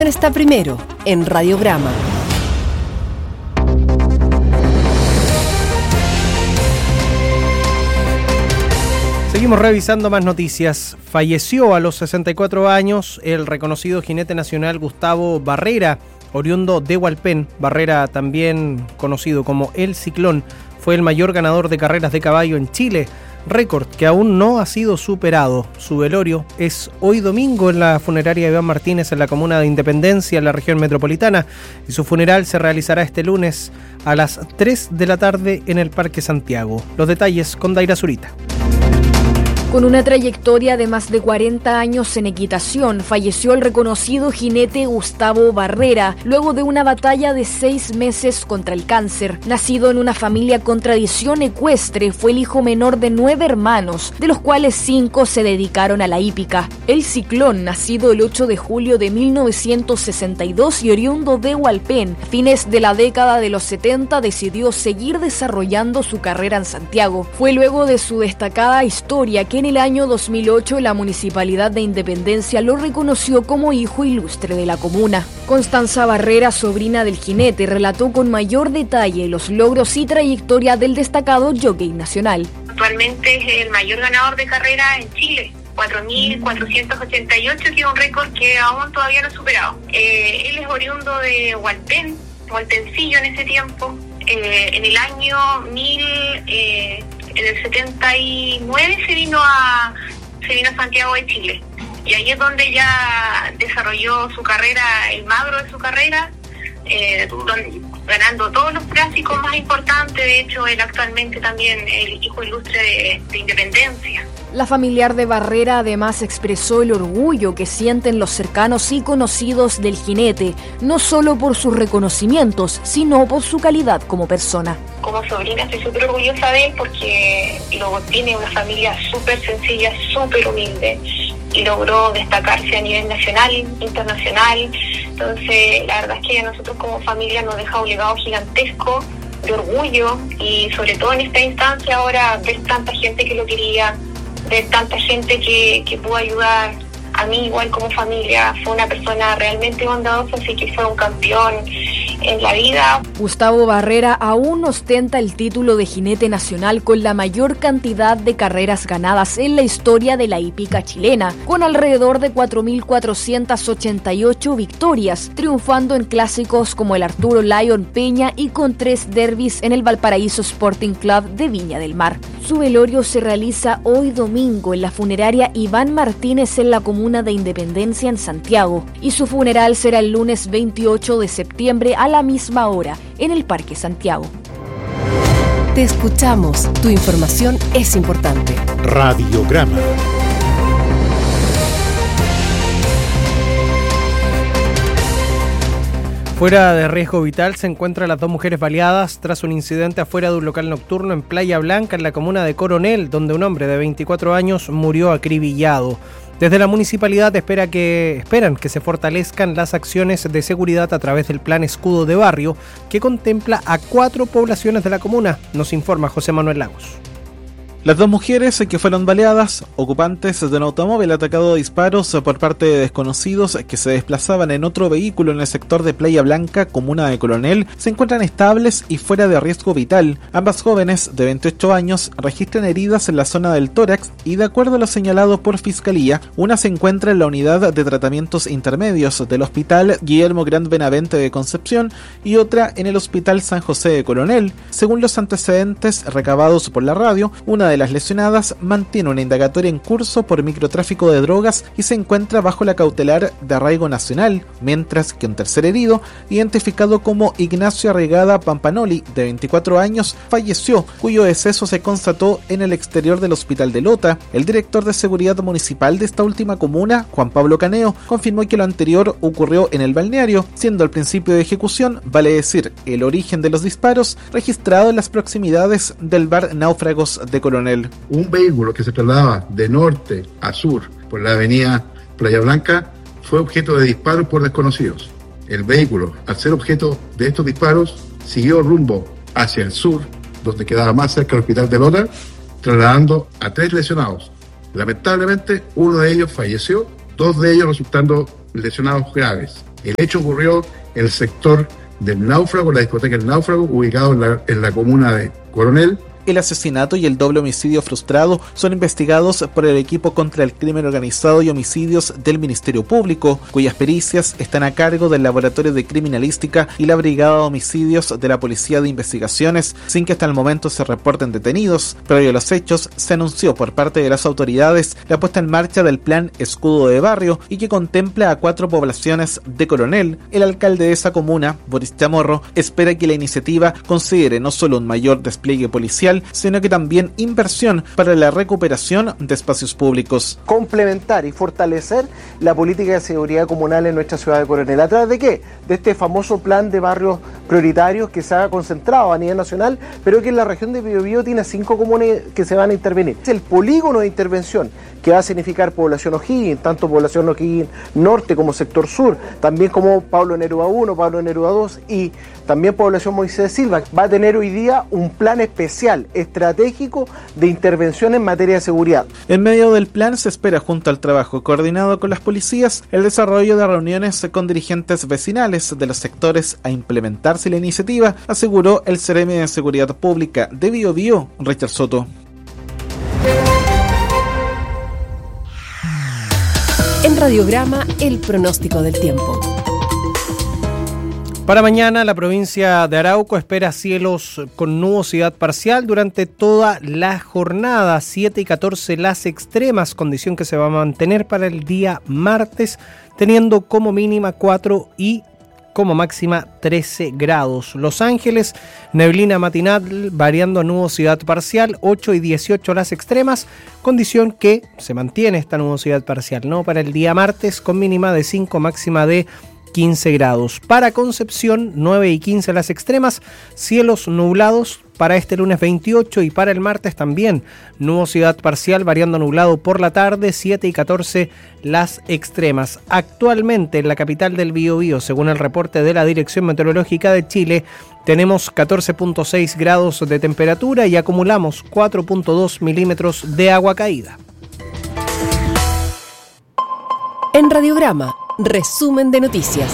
siempre está primero en Radiograma. Seguimos revisando más noticias. Falleció a los 64 años el reconocido jinete nacional Gustavo Barrera, oriundo de Hualpén. Barrera, también conocido como El Ciclón, fue el mayor ganador de carreras de caballo en Chile, récord que aún no ha sido superado. Su velorio es hoy domingo en la funeraria Iván Martínez en la comuna de Independencia, en la región metropolitana, y su funeral se realizará este lunes a las 3 de la tarde en el Parque Santiago. Los detalles con Daira Zurita. Con una trayectoria de más de 40 años en equitación, falleció el reconocido jinete Gustavo Barrera luego de una batalla de 6 meses contra el cáncer. Nacido en una familia con tradición ecuestre, fue el hijo menor de 9 hermanos, de los cuales 5 se dedicaron a la hípica. El Ciclón, nacido el 8 de julio de 1962 y oriundo de Hualpén, a fines de la década de los 70 decidió seguir desarrollando su carrera en Santiago. Fue luego de su destacada historia que en el año 2008 la Municipalidad de Independencia lo reconoció como hijo ilustre de la comuna. Constanza Barrera, sobrina del jinete, relató con mayor detalle los logros y trayectoria del destacado jockey nacional. Actualmente es el mayor ganador de carrera en Chile, 4.488, que es un récord que aún todavía no ha superado. Él es oriundo de Hualpén, Hualpencillo en ese tiempo. En el año en el 79 se vino a Santiago de Chile, y ahí es donde ya desarrolló su carrera, el magro de su carrera, ganando todos los clásicos más importantes. De hecho, él actualmente también el hijo ilustre de Independencia. La familiar de Barrera además expresó el orgullo que sienten los cercanos y conocidos del jinete, no solo por sus reconocimientos, sino por su calidad como persona. Como sobrina estoy súper orgullosa de él porque tiene una familia súper sencilla, súper humilde, y logró destacarse a nivel nacional, internacional. Entonces, la verdad es que a nosotros como familia nos deja un legado gigantesco de orgullo, y sobre todo en esta instancia ahora ver tanta gente que lo quería, ver tanta gente que pudo ayudar. A mí igual como familia fue una persona realmente bondadosa, así que fue un campeón en la vida. Gustavo Barrera aún ostenta el título de jinete nacional con la mayor cantidad de carreras ganadas en la historia de la hípica chilena, con alrededor de 4.488 victorias, triunfando en clásicos como el Arturo Lyon Peña y con 3 derbis en el Valparaíso Sporting Club de Viña del Mar. Su velorio se realiza hoy domingo en la funeraria Iván Martínez en la comuna de Independencia en Santiago, y su funeral será el lunes 28 de septiembre a la misma hora en el Parque Santiago. Te escuchamos, tu información es importante. Radiograma. Fuera de riesgo vital se encuentran las 2 mujeres baleadas tras un incidente afuera de un local nocturno en Playa Blanca, en la comuna de Coronel, donde un hombre de 24 años murió acribillado. Desde la municipalidad esperan que se fortalezcan las acciones de seguridad a través del Plan Escudo de Barrio, que contempla a 4 poblaciones de la comuna, nos informa José Manuel Lagos. Las 2 mujeres que fueron baleadas, ocupantes de un automóvil atacado a disparos por parte de desconocidos que se desplazaban en otro vehículo en el sector de Playa Blanca, comuna de Coronel, se encuentran estables y fuera de riesgo vital. Ambas jóvenes, de 28 años, registran heridas en la zona del tórax y, de acuerdo a lo señalado por Fiscalía, una se encuentra en la unidad de tratamientos intermedios del Hospital Guillermo Grand Benavente de Concepción y otra en el Hospital San José de Coronel. Según los antecedentes recabados por la radio, una de las lesionadas mantiene una indagatoria en curso por microtráfico de drogas y se encuentra bajo la cautelar de arraigo nacional, mientras que un tercer herido, identificado como Ignacio Arregada Pampanoli, de 24 años, falleció, cuyo deceso se constató en el exterior del Hospital de Lota. El director de seguridad municipal de esta última comuna, Juan Pablo Caneo, confirmó que lo anterior ocurrió en el balneario, siendo el principio de ejecución, vale decir, el origen de los disparos, registrado en las proximidades del bar Náufragos de Coronel. Un vehículo que se trasladaba de norte a sur por la avenida Playa Blanca fue objeto de disparos por desconocidos. El vehículo, al ser objeto de estos disparos, siguió rumbo hacia el sur, donde quedaba más cerca del Hospital de Lota, trasladando a 3 lesionados. Lamentablemente, uno de ellos falleció, 2 de ellos resultando lesionados graves. El hecho ocurrió en el sector del Náufrago, la discoteca El Náufrago, ubicado en la comuna de Coronel. El asesinato y el doble homicidio frustrado son investigados por el equipo contra el crimen organizado y homicidios del Ministerio Público, cuyas pericias están a cargo del Laboratorio de Criminalística y la Brigada de Homicidios de la Policía de Investigaciones, sin que hasta el momento se reporten detenidos. Previo a los hechos, se anunció por parte de las autoridades la puesta en marcha del Plan Escudo de Barrio y que contempla a 4 poblaciones de Coronel. El alcalde de esa comuna, Boris Chamorro, espera que la iniciativa considere no solo un mayor despliegue policial, sino que también inversión para la recuperación de espacios públicos. Complementar y fortalecer la política de seguridad comunal en nuestra ciudad de Coronel. ¿A través de qué? De este famoso plan de barrios prioritarios que se ha concentrado a nivel nacional, pero que en la región de Biobío tiene 5 comunas que se van a intervenir. Es el polígono de intervención que va a significar población O'Higgins, tanto población O'Higgins norte como sector sur, también como Pablo Neruda 1, Pablo Neruda 2 y también población Moisés Silva. Va a tener hoy día un plan especial, estratégico de intervención en materia de seguridad. En medio del plan se espera, junto al trabajo coordinado con las policías, el desarrollo de reuniones con dirigentes vecinales de los sectores a implementarse la iniciativa, aseguró el Seremi de Seguridad Pública de Biobío, Richard Soto. En Radiograma, el pronóstico del tiempo. Para mañana, la provincia de Arauco espera cielos con nubosidad parcial durante toda la jornada. 7 y 14 las extremas, condición que se va a mantener para el día martes, teniendo como mínima 4 y como máxima 13 grados. Los Ángeles, neblina matinal variando a nubosidad parcial, 8 y 18 las extremas, condición que se mantiene esta nubosidad parcial, ¿no? Para el día martes con mínima de 5, máxima de 15 grados. Para Concepción, 9 y 15 las extremas, cielos nublados para este lunes 28 y para el martes también nubosidad parcial variando nublado por la tarde, 7 y 14 las extremas. Actualmente en la capital del Biobío, según el reporte de la Dirección Meteorológica de Chile, tenemos 14.6 grados de temperatura y acumulamos 4.2 milímetros de agua caída. En Radiograma, resumen de noticias.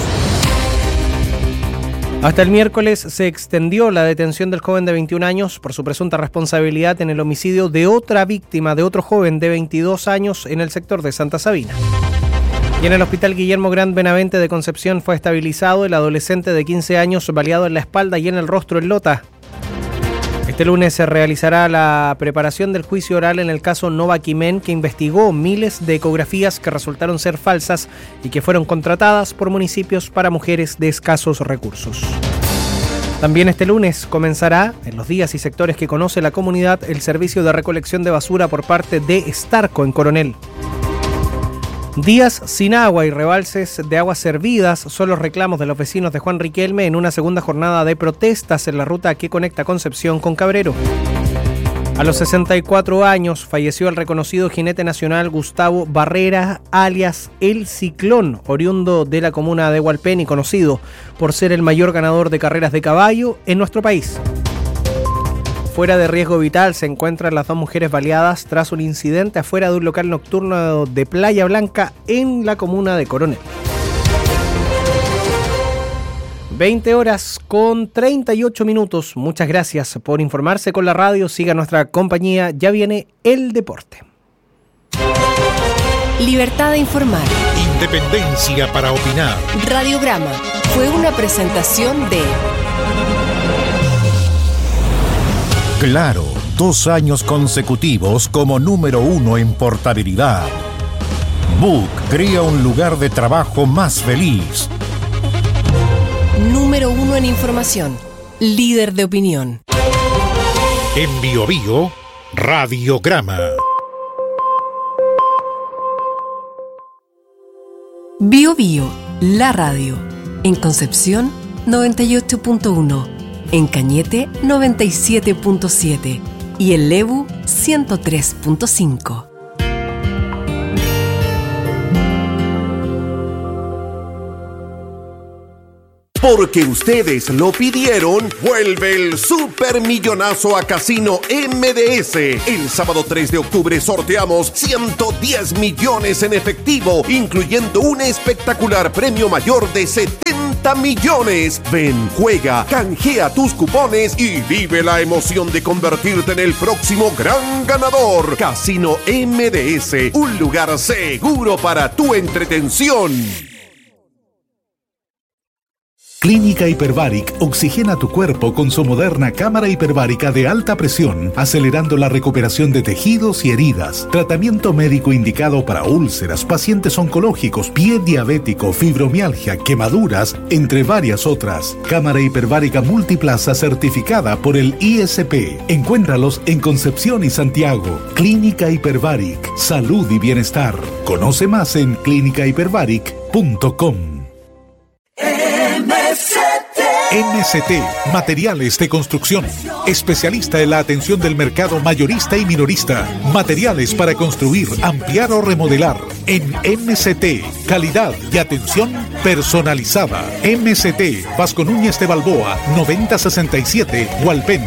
Hasta el miércoles se extendió la detención del joven de 21 años por su presunta responsabilidad en el homicidio de otra víctima, de otro joven de 22 años en el sector de Santa Sabina. Y en el Hospital Guillermo Grand Benavente de Concepción fue estabilizado el adolescente de 15 años baleado en la espalda y en el rostro en Lota. Este lunes se realizará la preparación del juicio oral en el caso Nova Quimen, que investigó miles de ecografías que resultaron ser falsas y que fueron contratadas por municipios para mujeres de escasos recursos. También este lunes comenzará, en los días y sectores que conoce la comunidad, el servicio de recolección de basura por parte de Starco en Coronel. Días sin agua y rebalses de aguas servidas son los reclamos de los vecinos de Juan Riquelme en una segunda jornada de protestas en la ruta que conecta Concepción con Cabrero. A los 64 años falleció el reconocido jinete nacional Gustavo Barrera, alias El Ciclón, oriundo de la comuna de Hualpén y conocido por ser el mayor ganador de carreras de caballo en nuestro país. Fuera de riesgo vital se encuentran las 2 mujeres baleadas tras un incidente afuera de un local nocturno de Playa Blanca en la comuna de Coronel. 20 horas con 38 minutos. Muchas gracias por informarse con la radio. Siga nuestra compañía. Ya viene el deporte. Libertad de informar. Independencia para opinar. Radiograma fue una presentación de... Claro, 2 años consecutivos como número 1 en portabilidad. Book crea un lugar de trabajo más feliz. Número 1 en información. Líder de opinión. En Biobío, Radiograma. Biobío, la radio. En Concepción, 98.1. En Cañete 97.7 y en Lebu 103.5. Porque ustedes lo pidieron, vuelve el Supermillonazo a Casino MDS. El sábado 3 de octubre sorteamos 110 millones en efectivo, incluyendo un espectacular premio mayor de 70 millones. Ven, juega, canjea tus cupones y vive la emoción de convertirte en el próximo gran ganador. Casino MDS, un lugar seguro para tu entretención. Clínica Hyperbaric oxigena tu cuerpo con su moderna cámara hiperbárica de alta presión, acelerando la recuperación de tejidos y heridas. Tratamiento médico indicado para úlceras, pacientes oncológicos, pie diabético, fibromialgia, quemaduras, entre varias otras. Cámara hiperbárica multiplaza certificada por el ISP. Encuéntralos en Concepción y Santiago. Clínica Hyperbaric, salud y bienestar. Conoce más en clinicahyperbaric.com. MCT, Materiales de Construcción. Especialista en la atención del mercado mayorista y minorista. Materiales para construir, ampliar o remodelar. En MCT, calidad y atención personalizada. MCT, Vasco Núñez de Balboa, 9067, Hualpén.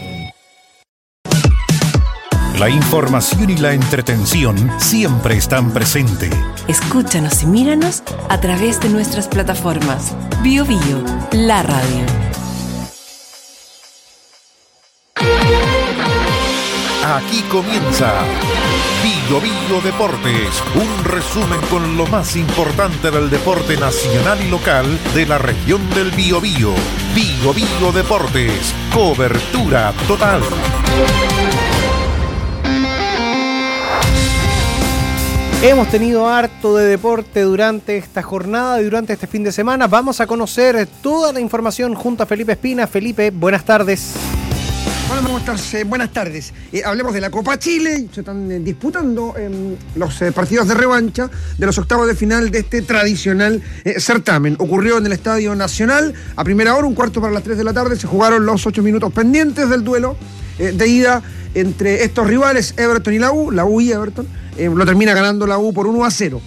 La información y la entretención siempre están presentes. Escúchanos y míranos a través de nuestras plataformas. Bio Bio, la radio. Aquí comienza Bio Bio Deportes, un resumen con lo más importante del deporte nacional y local de la región del Biobío. Bio Bio Deportes, cobertura total. Hemos tenido harto de deporte durante esta jornada y durante este fin de semana. Vamos a conocer toda la información junto a Felipe Espina. Felipe, buenas tardes. Hola, ¿cómo estás? Buenas tardes. Hablemos de la Copa Chile. Se están disputando los partidos de revancha de los octavos de final de este tradicional certamen. Ocurrió en el Estadio Nacional. A primera hora, un cuarto para las 3 de la tarde, se jugaron los 8 minutos pendientes del duelo de ida entre estos rivales, Everton y la U y Everton. Lo termina ganando la U por 1-0.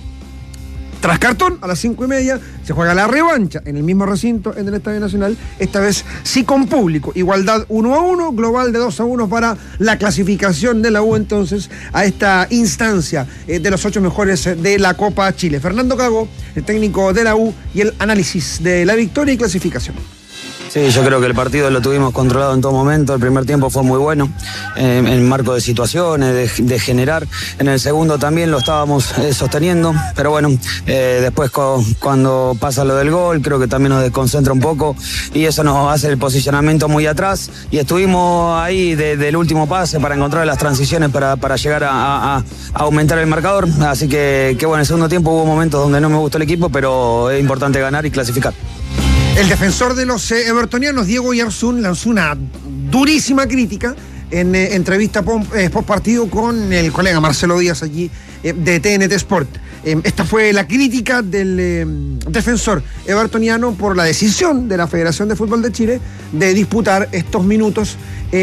Tras cartón, a las 5:30, se juega la revancha en el mismo recinto, en el Estadio Nacional, esta vez sí con público. Igualdad 1-1, global de 2-1 para la clasificación de la U entonces a esta instancia de los 8 mejores de la Copa Chile. Fernando Gago, el técnico de la U, y el análisis de la victoria y clasificación. Sí, yo creo que el partido lo tuvimos controlado en todo momento. El primer tiempo fue muy bueno, en marco de situaciones, de generar. En el segundo también lo estábamos sosteniendo, pero bueno, después cuando pasa lo del gol, creo que también nos desconcentra un poco y eso nos hace el posicionamiento muy atrás y estuvimos ahí del último pase para encontrar las transiciones para llegar a aumentar el marcador. Así que bueno, en el segundo tiempo hubo momentos donde no me gustó el equipo, pero es importante ganar y clasificar. El defensor de los evertonianos, Diego Yarzún, lanzó una durísima crítica en entrevista post partido con el colega Marcelo Díaz allí de TNT Sport. Esta fue la crítica del defensor evertoniano por la decisión de la Federación de Fútbol de Chile de disputar estos minutos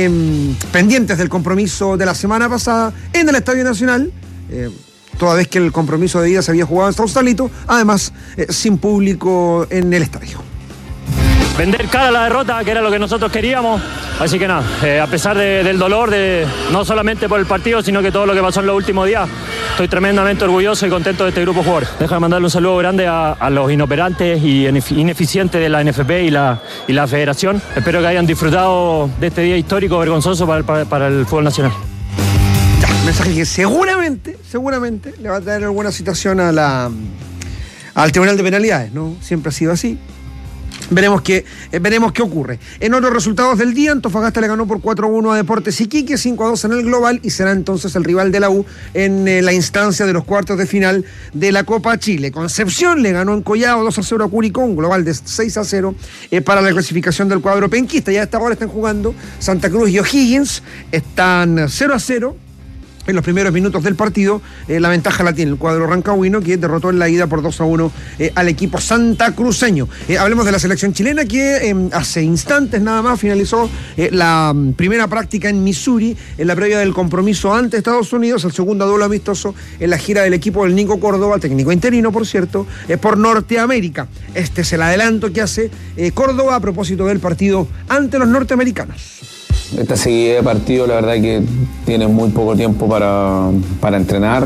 pendientes del compromiso de la semana pasada en el Estadio Nacional, toda vez que el compromiso de ida se había jugado en Sausalito, además sin público en el estadio. Vender cara a la derrota, que era lo que nosotros queríamos. Así que nada, a pesar del dolor, no solamente por el partido, sino que todo lo que pasó en los últimos días, estoy tremendamente orgulloso y contento de este grupo de jugadores. Déjame mandarle un saludo grande a los inoperantes y ineficientes de la NFP y la Federación. Espero que hayan disfrutado de este día histórico, vergonzoso para el fútbol nacional. Ya, mensaje que seguramente le va a traer alguna situación al Tribunal de Penalidades, ¿no? Siempre ha sido así. Veremos qué ocurre. En otros resultados del día, Antofagasta le ganó por 4-1 a Deportes Iquique, 5-2 en el global, y será entonces el rival de la U en la instancia de los cuartos de final de la Copa Chile. Concepción le ganó en Collao 2-0 a Curicó, un global de 6-0 para la clasificación del cuadro penquista. Ya a esta hora están jugando Santa Cruz y O'Higgins, están 0-0. en los primeros minutos del partido. La ventaja la tiene el cuadro rancagüino, que derrotó en la ida por 2-1 al equipo santacruceño. Hablemos de la selección chilena, que hace instantes nada más finalizó la primera práctica en Missouri, en la previa del compromiso ante Estados Unidos, el segundo duelo amistoso en la gira del equipo del Nico Córdoba, técnico interino, por cierto, por Norteamérica. Este es el adelanto que hace Córdoba a propósito del partido ante los norteamericanos. Esta seguida de partido, la verdad que tiene muy poco tiempo para entrenar.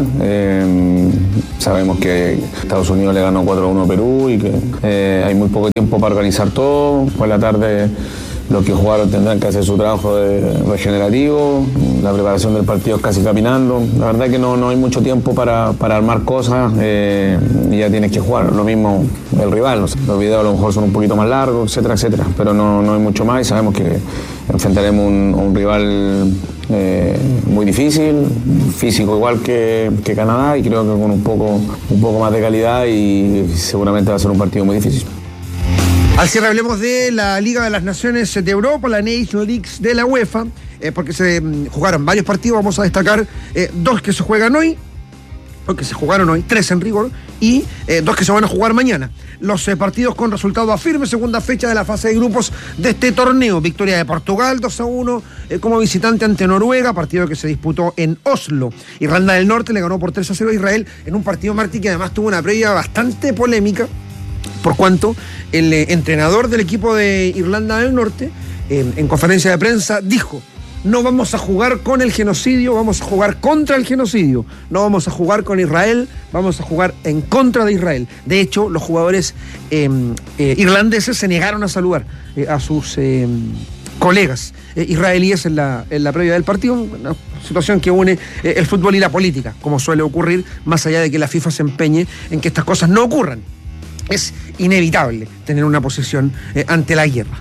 Sabemos que Estados Unidos le ganó 4-1 a Perú y que hay muy poco tiempo para organizar todo. Por la tarde los que jugaron tendrán que hacer su trabajo regenerativo. La preparación del partido es casi caminando. La verdad que no hay mucho tiempo para armar cosas y ya tienes que jugar. Lo mismo el rival. Los videos a lo mejor son un poquito más largos, etcétera, etcétera. Pero no hay mucho más y sabemos que enfrentaremos a un rival muy difícil, físico igual que Canadá, y creo que con un poco más de calidad, y seguramente va a ser un partido muy difícil. Al cierre hablemos de la Liga de las Naciones de Europa, la Nations League de la UEFA, porque se jugaron varios partidos. Vamos a destacar dos que se juegan hoy, porque se jugaron hoy, 3 en rigor, y 2 que se van a jugar mañana. Los partidos con resultado a firme, segunda fecha de la fase de grupos de este torneo. Victoria de Portugal 2-1 como visitante ante Noruega, partido que se disputó en Oslo. Irlanda del Norte le ganó por 3-0 a Israel en un partido, Martí, que además tuvo una previa bastante polémica, por cuanto el entrenador del equipo de Irlanda del Norte en conferencia de prensa dijo: no vamos a jugar con el genocidio, vamos a jugar contra el genocidio. No vamos a jugar con Israel, vamos a jugar en contra de Israel. De hecho, los jugadores irlandeses se negaron a saludar a sus colegas israelíes en la previa del partido. Una situación que une el fútbol y la política, como suele ocurrir, más allá de que la FIFA se empeñe en que estas cosas no ocurran. Es inevitable tener una posición ante la guerra.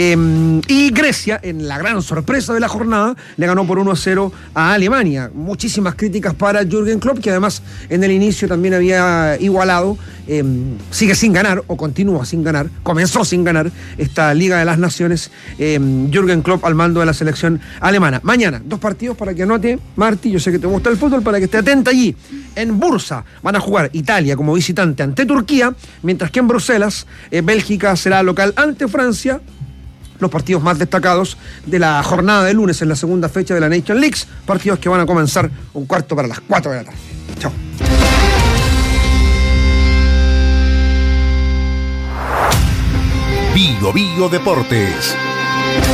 Y Grecia, en la gran sorpresa de la jornada, le ganó por 1-0 a Alemania. Muchísimas críticas para Jürgen Klopp, que además en el inicio también había igualado, sigue sin ganar, o continúa sin ganar, comenzó sin ganar esta Liga de las Naciones, Jürgen Klopp al mando de la selección alemana. Mañana, 2 partidos para que anote, Marti, yo sé que te gusta el fútbol, para que esté atenta allí. En Bursa van a jugar Italia como visitante ante Turquía, mientras que en Bruselas, Bélgica será local ante Francia. Los partidos más destacados de la jornada de lunes en la segunda fecha de la Nations League, partidos que van a comenzar 1/4 para las 4 de la tarde. Chao. Bio Deportes.